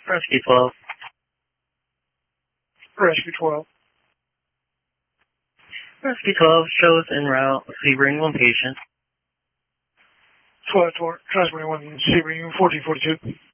Rescue 12. Rescue 12. Rescue 12 shows en route Sebring 1 patient. 12, transferring 1 Sebring 1442.